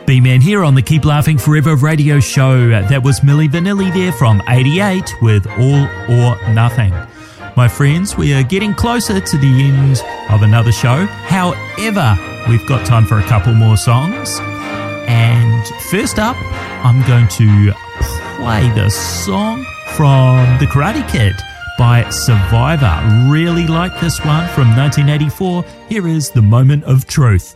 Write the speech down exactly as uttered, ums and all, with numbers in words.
B-Man here on the Keep Laughing Forever radio show. That was Milli Vanilli there from eighty-eight with All or Nothing. My friends, we are getting closer to the end of another show. However, we've got time for a couple more songs. And first up, I'm going to play the song from The Karate Kid by Survivor. Really like this one from nineteen eighty-four. Here is The Moment of Truth.